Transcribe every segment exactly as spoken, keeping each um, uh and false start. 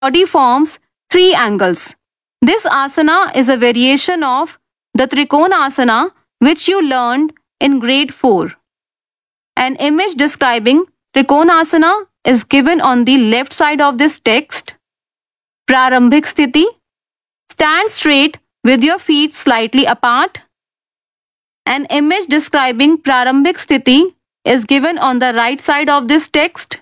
body forms three angles. This asana is a variation of the Trikonasana which you learned in grade four. An image describing Trikonasana is given on the left side of this text. Prarambhik Sthiti. Stand straight with your feet slightly apart. An image describing Prarambhik Sthiti is given on the right side of this text.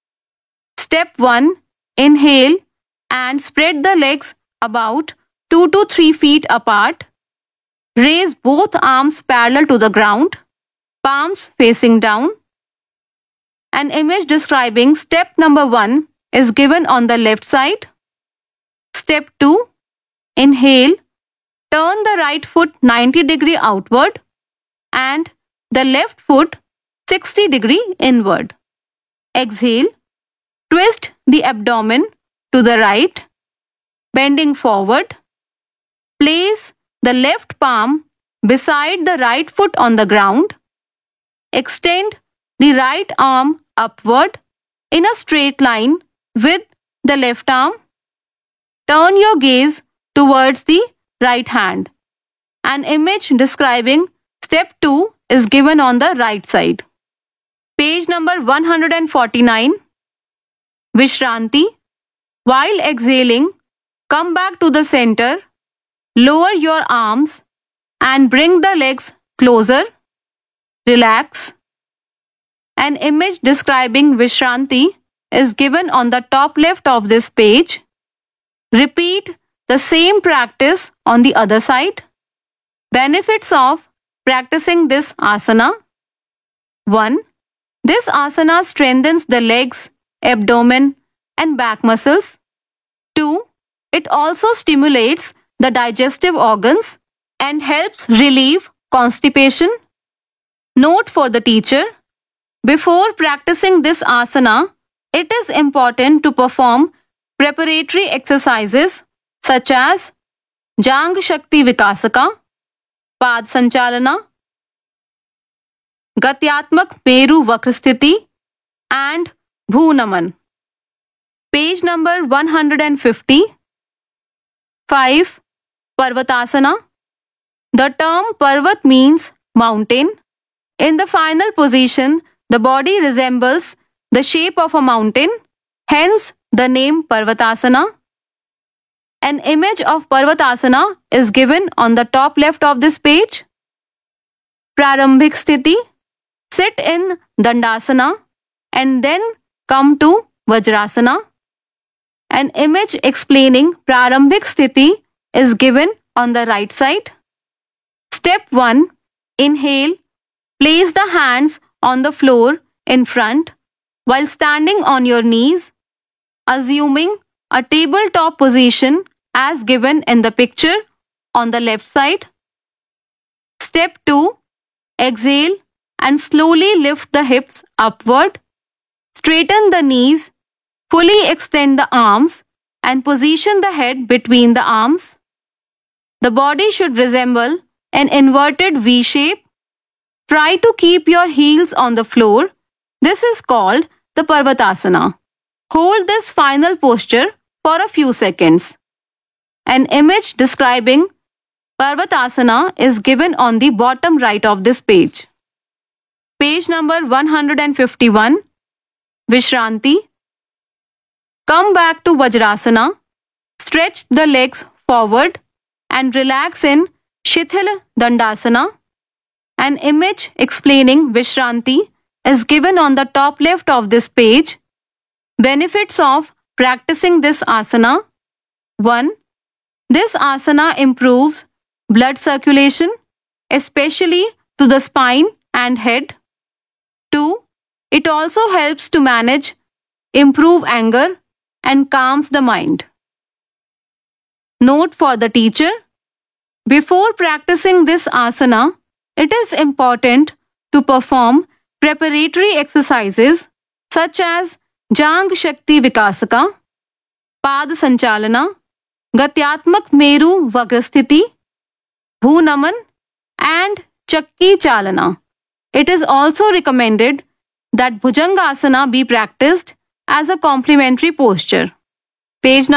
Step one. Inhale and spread the legs about two to three feet apart. Raise both arms parallel to the ground, palms facing down. An image describing step number one is given on the left side. Step two. Inhale, turn the right foot ninety degree outward and the left foot sixty degree inward. Exhale, twist the abdomen to the right, bending forward. Place the left palm beside the right foot on the ground. Extend the right arm upward in a straight line with the left arm. Turn your gaze towards the right hand. An image describing step two is given on the right side. Page number one hundred forty-nine. Vishranti. While exhaling, come back to the center, lower your arms and bring the legs closer. Relax. An image describing Vishranti is given on the top left of this page. Repeat the same practice on the other side. Benefits of practicing this asana. one. This asana strengthens the legs, abdomen, and back muscles. two. It also stimulates the digestive organs and helps relieve constipation. Note for the teacher. Before practicing this asana, it is important to perform preparatory exercises such as Jang Shakti Vikasaka, Pad Sanchalana, Gatyatmak Meru Vakrasthiti, and Bhunaman. Page number one hundred fifty. five. Parvatasana. The term Parvat means mountain. In the final position, the body resembles the shape of a mountain, hence the name Parvatasana. An image of Parvatasana is given on the top left of this page. Prarambhik Sthiti. Sit in Dandasana and then come to Vajrasana. An image explaining Prarambhik Sthiti is given on the right side. Step one. Inhale. Place the hands on the floor in front while standing on your knees, assuming a tabletop position as given in the picture on the left side. Step two. Exhale and slowly lift the hips upward. Straighten the knees, fully extend the arms and position the head between the arms. The body should resemble an inverted V shape. Try to keep your heels on the floor. This is called the Parvatasana. Hold this final posture for a few seconds. An image describing Parvatasana is given on the bottom right of this page. Page number one hundred fifty-one. Vishranti. Come back to Vajrasana. Stretch the legs forward and relax in Shithil Dandasana. An image explaining Vishranti is given on the top left of this page. Benefits of practicing this asana. one. This asana improves blood circulation, especially to the spine and head. two. It also helps to manage, improve anger, and calms the mind. Note for the teacher. Before practicing this asana, it is important to perform preparatory exercises such as Jang Shakti Vikasaka, Pad Sanchalana, Gatyatmak Meru Vakrasthiti, Bhunaman, and Chakki Chalana. It is also recommended that Bhujangasana be practiced as a complementary posture. Page